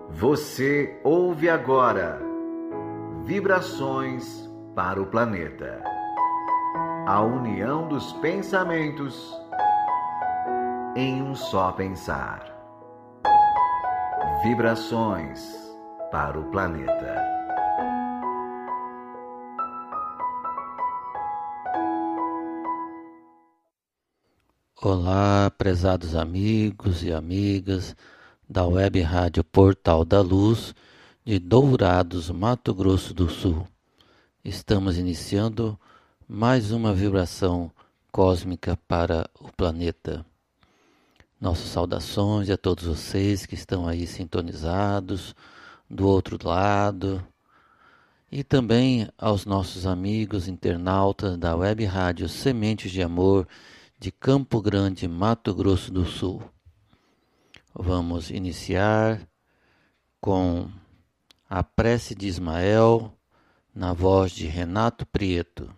Você ouve agora Vibrações para o Planeta. A união dos pensamentos em um só pensar. Vibrações para o Planeta. Olá, prezados amigos e amigas da Web Rádio Portal da Luz de Dourados, Mato Grosso do Sul. Estamos iniciando mais uma vibração cósmica para o planeta. Nossas saudações a todos vocês que estão aí sintonizados do outro lado e também aos nossos amigos internautas da Web Rádio Sementes de Amor de Campo Grande, Mato Grosso do Sul. Vamos iniciar com a prece de Ismael, na voz de Renato Prieto.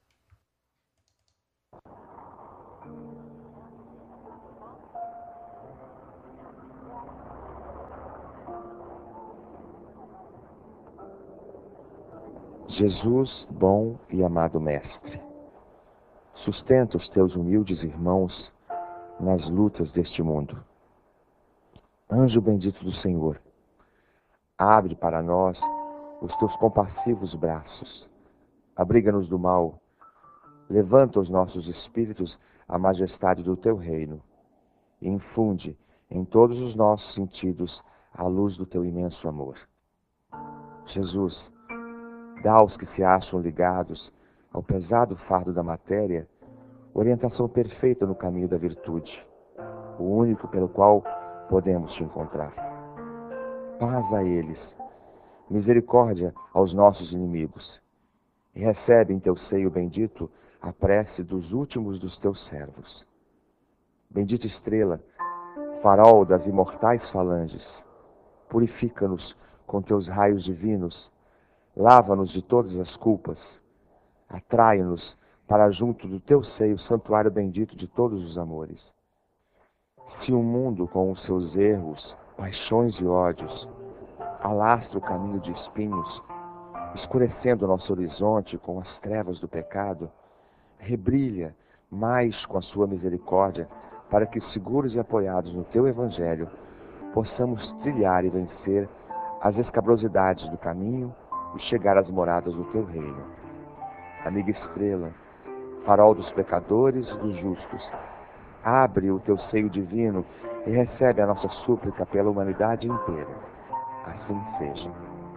Jesus, bom e amado Mestre, sustenta os teus humildes irmãos nas lutas deste mundo. Anjo bendito do Senhor, abre para nós os teus compassivos braços, abriga-nos do mal, levanta os nossos espíritos à majestade do teu reino e infunde em todos os nossos sentidos a luz do teu imenso amor. Jesus, dá aos que se acham ligados ao pesado fardo da matéria orientação perfeita no caminho da virtude, o único pelo qual podemos te encontrar. Paz a eles, misericórdia aos nossos inimigos, e recebe em teu seio bendito a prece dos últimos dos teus servos. Bendita estrela, farol das imortais falanges, purifica-nos com teus raios divinos, lava-nos de todas as culpas, atrai-nos para junto do teu seio, santuário bendito de todos os amores. Se o mundo com os seus erros, paixões e ódios alastra o caminho de espinhos, escurecendo nosso horizonte com as trevas do pecado, rebrilha mais com a sua misericórdia, para que, seguros e apoiados no teu Evangelho, possamos trilhar e vencer as escabrosidades do caminho e chegar às moradas do teu reino. Amiga estrela, farol dos pecadores e dos justos, abre o teu seio divino e recebe a nossa súplica pela humanidade inteira. Assim seja.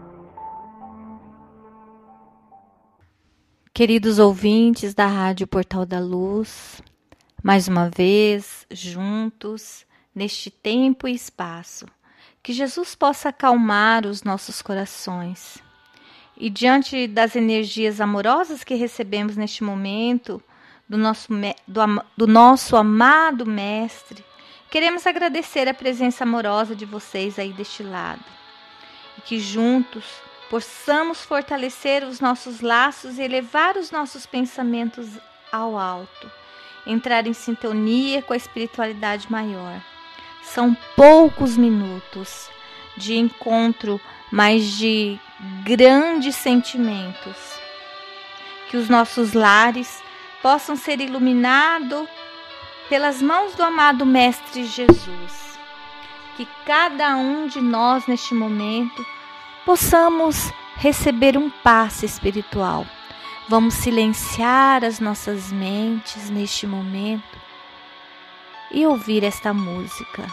Queridos ouvintes da Rádio Portal da Luz, mais uma vez, juntos, neste tempo e espaço, que Jesus possa acalmar os nossos corações. E diante das energias amorosas que recebemos neste momento, do nosso amado Mestre, queremos agradecer a presença amorosa de vocês aí deste lado. E que juntos possamos fortalecer os nossos laços e elevar os nossos pensamentos ao alto, entrar em sintonia com a espiritualidade maior. São poucos minutos de encontro, mas de grandes sentimentos. Que os nossos lares possam ser iluminados pelas mãos do amado Mestre Jesus. Que cada um de nós neste momento possamos receber um passe espiritual. Vamos silenciar as nossas mentes neste momento e ouvir esta música.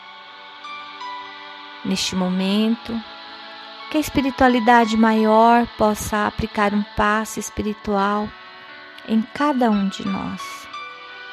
Neste momento, que a espiritualidade maior possa aplicar um passe espiritual em cada um de nós.